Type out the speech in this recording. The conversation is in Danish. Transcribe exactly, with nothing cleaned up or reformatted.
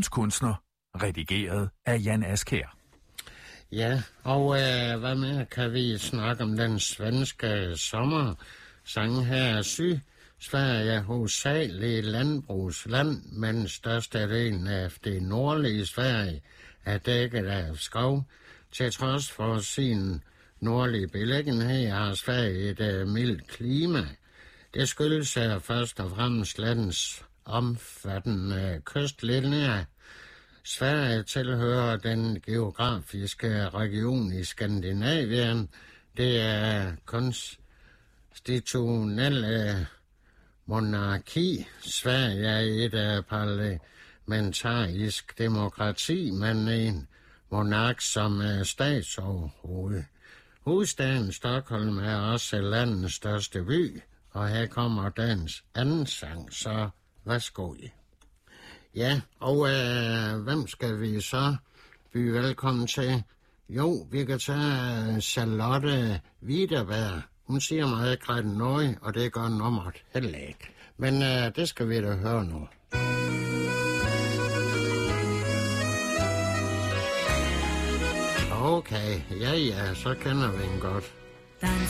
ugens kunstner, redigeret af Jan Askjær. Ja, og øh, hvad mere kan vi snakke om den svenske sommersang her? Sy Sverige er hovedsageligt landbrugsland, men størstedelen af det nordlige Sverige er dækket af skov. Til trods for sin nordlige beliggenhed har Sverige et uh, mildt klima. Det skyldes uh, først og fremmest landets omfattende uh, kystlinje. Sverige tilhører den geografiske region i Skandinavien. Det er konstitutionelle monarki. Sverige er et uh, parlamentarisk demokrati, men en monark som uh, statsoverhoved. Hovedstaden Stockholm er også landets største by, og her kommer dagens anden sang, så værsgo. Ja, og øh, hvem skal vi så byde velkommen til? Jo, vi kan tage Charlotte Widerberg. Hun siger meget grædt noget, og det gør nummeret heller ikke. Men øh, det skal vi da høre nu. Okay, ja ja, så kender vi den godt.